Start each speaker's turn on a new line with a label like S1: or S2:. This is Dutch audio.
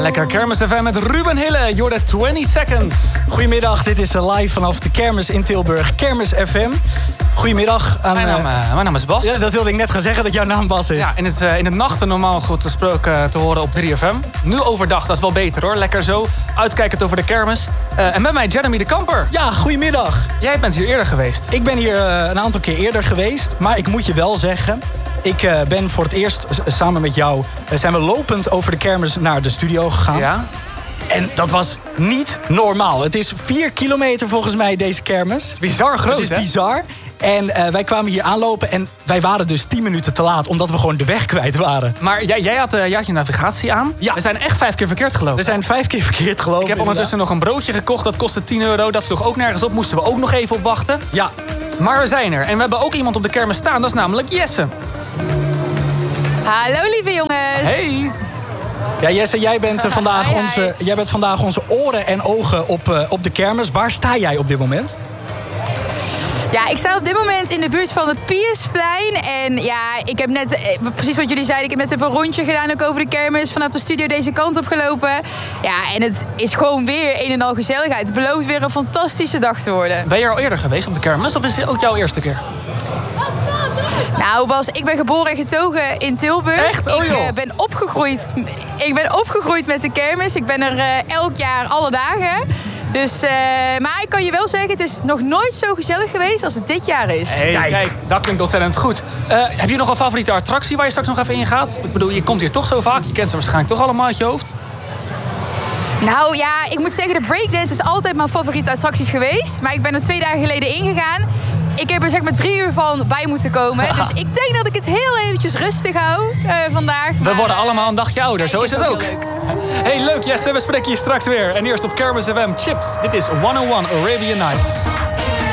S1: Lekker Kermis FM met Ruben Hille. You're the 20 seconds.
S2: Goedemiddag, dit is live vanaf de Kermis in Tilburg. Kermis FM. Goedemiddag.
S1: Mijn naam is Bas.
S2: Ja, dat wilde ik net gaan zeggen, dat jouw naam Bas is.
S1: Ja, in het nachten normaal goed gesproken te horen op 3FM. Nu overdag, dat is wel beter hoor. Lekker zo. Uitkijkend over de kermis. En met mij Jeremy de Kamper.
S2: Ja, goedemiddag.
S1: Jij bent hier eerder geweest.
S2: Ik ben hier een aantal keer eerder geweest. Maar ik moet je wel zeggen... Ik ben voor het eerst samen met jou... zijn we lopend over de kermis naar de studio gegaan.
S1: Ja?
S2: En dat was niet normaal. Het is 4 kilometer volgens mij, deze kermis. Het is
S1: bizar groot,
S2: Het is bizar. En wij kwamen hier aanlopen en wij waren dus 10 minuten te laat... omdat we gewoon de weg kwijt waren.
S1: Maar jij had je navigatie aan.
S2: Ja.
S1: We zijn echt 5 keer verkeerd gelopen.
S2: We zijn 5 keer verkeerd gelopen.
S1: Ik heb ondertussen nog een broodje gekocht, dat kostte €10. Dat sloeg ook nergens op, moesten we ook nog even op wachten.
S2: Ja.
S1: Maar we zijn er. En we hebben ook iemand op de kermis staan, dat is namelijk Jesse.
S3: Hallo lieve jongens.
S1: Hey.
S2: Ja, Jesse, jij bent vandaag onze oren en ogen op de kermis. Waar sta jij op dit moment?
S3: Ja, ik sta op dit moment in de buurt van het Piusplein. En ja, ik heb net, precies wat jullie zeiden... ik heb net even een rondje gedaan ook over de kermis... vanaf de studio deze kant op gelopen. Ja, en het is gewoon weer een en al gezelligheid. Het belooft weer een fantastische dag te worden.
S1: Ben je er al eerder geweest op de kermis of is het ook jouw eerste keer?
S3: Nou Bas, ik ben geboren en getogen in Tilburg.
S1: Echt? Oh, joh.
S3: Ik ben opgegroeid met de kermis. Ik ben er elk jaar alle dagen... Dus, maar ik kan je wel zeggen, het is nog nooit zo gezellig geweest als het dit jaar is.
S1: Hey, kijk, dat klinkt ontzettend goed. Heb je nog een favoriete attractie waar je straks nog even in gaat? Ik bedoel, je komt hier toch zo vaak. Je kent ze waarschijnlijk toch allemaal uit je hoofd.
S3: Nou ja, ik moet zeggen, de breakdance is altijd mijn favoriete attractie geweest. Maar ik ben er 2 dagen geleden ingegaan. Ik heb er zeg maar 3 uur van bij moeten komen. Dus ik denk dat ik het heel eventjes rustig hou vandaag.
S1: We worden allemaal een dagje ouder, zo is het ook. Hey, leuk Jesse, we spreken je straks weer. En eerst op Kermis FM Chips. Dit is 101 Arabian Nights.